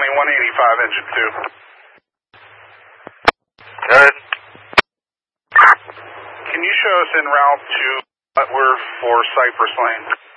running 185, engine 2. Good. Can you show us en route to Butler for Cypress Lane?